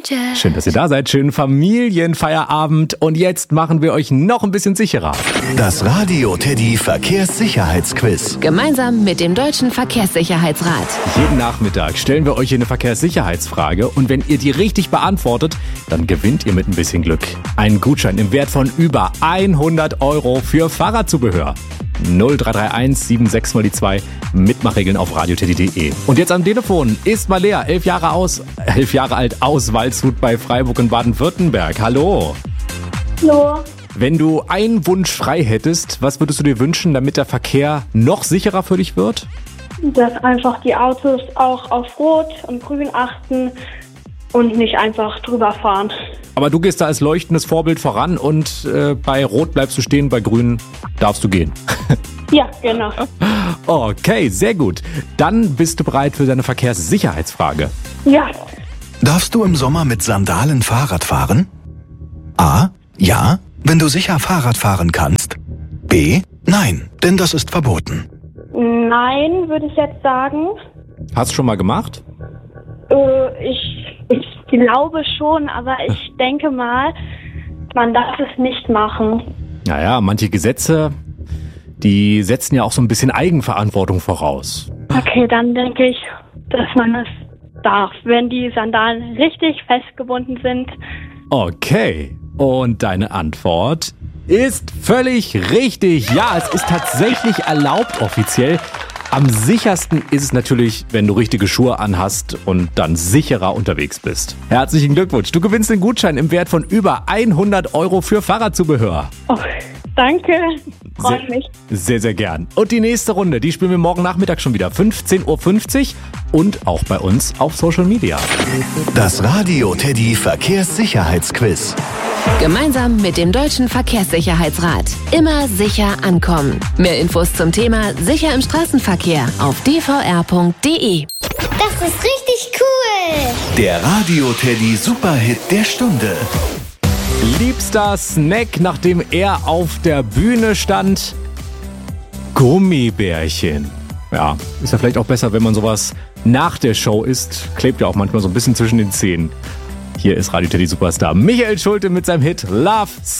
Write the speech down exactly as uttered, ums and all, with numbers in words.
Adventure. Schön, dass ihr da seid. Schönen Familienfeierabend. Und jetzt machen wir euch noch ein bisschen sicherer. Das Radio Teddy Verkehrssicherheitsquiz. Gemeinsam mit dem Deutschen Verkehrssicherheitsrat. Jeden Nachmittag stellen wir euch hier eine Verkehrssicherheitsfrage. Und wenn ihr die richtig beantwortet, dann gewinnt ihr mit ein bisschen Glück einen Gutschein im Wert von über hundert Euro für Fahrradzubehör. null drei drei eins sieben sechs mal die zwei. Mitmachregeln auf radioteddy punkt de. Und jetzt am Telefon ist Malea, elf Jahre aus, elf Jahre alt aus Waldshut bei Freiburg in Baden-Württemberg. Hallo. Hallo. Wenn du einen Wunsch frei hättest, was würdest du dir wünschen, damit der Verkehr noch sicherer für dich wird? Dass einfach die Autos auch auf Rot und Grün achten und nicht einfach drüber fahren. Aber du gehst da als leuchtendes Vorbild voran und äh, bei Rot bleibst du stehen, bei Grün darfst du gehen. Ja, genau. Okay, sehr gut. Dann bist du bereit für deine Verkehrssicherheitsfrage. Ja. Darfst du im Sommer mit Sandalen Fahrrad fahren? A. Ja, wenn du sicher Fahrrad fahren kannst. B. Nein, denn das ist verboten. Nein, würde ich jetzt sagen. Hast du schon mal gemacht? Äh, ich, ich glaube schon, aber ich denke mal, man darf es nicht machen. Naja, manche Gesetze, die setzen ja auch so ein bisschen Eigenverantwortung voraus. Okay, dann denke ich, dass man es darf, wenn die Sandalen richtig festgebunden sind. Okay, und deine Antwort ist völlig richtig. Ja, es ist tatsächlich erlaubt offiziell. Am sichersten ist es natürlich, wenn du richtige Schuhe anhast und dann sicherer unterwegs bist. Herzlichen Glückwunsch. Du gewinnst den Gutschein im Wert von über hundert Euro für Fahrradzubehör. Oh, danke. Freut mich. Sehr, sehr gern. Und die nächste Runde, die spielen wir morgen Nachmittag schon wieder. fünfzehn Uhr fünfzig und auch bei uns auf Social Media. Das Radio Teddy Verkehrssicherheitsquiz. Gemeinsam mit dem Deutschen Verkehrssicherheitsrat. Immer sicher ankommen. Mehr Infos zum Thema Sicher im Straßenverkehr auf d v r punkt d e. Das ist richtig cool. Der Radio Teddy Superhit der Stunde. Liebster Snack, nachdem er auf der Bühne stand? Gummibärchen. Ja, ist ja vielleicht auch besser, wenn man sowas nach der Show isst. Klebt ja auch manchmal so ein bisschen zwischen den Zähnen. Hier ist Radio Teddy Superstar Michael Schulte mit seinem Hit Love